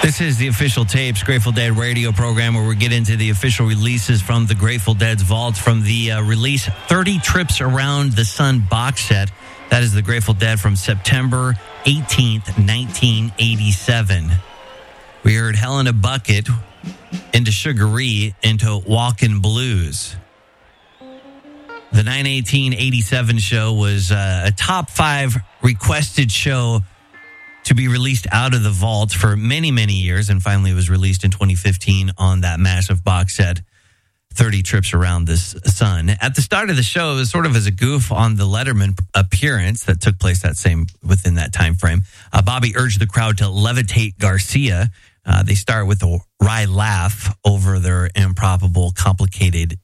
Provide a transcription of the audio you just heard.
This is the Official Tapes Grateful Dead radio program where we get into the official releases from the Grateful Dead's vault from the release 30 Trips Around the Sun box set. That is the Grateful Dead from September 18th, 1987. We heard Helena Bucket into Sugaree into Walkin' Blues. The 9/18/87 show was a top 5 requested show to be released out of the vault for many, many years, and finally was released in 2015 on that massive box set, 30 Trips Around the Sun. At the start of the show, it was sort of as a goof on the Letterman appearance that took place within that time frame. Bobby urged the crowd to levitate Garcia. They start with a wry laugh over their improbable, complicated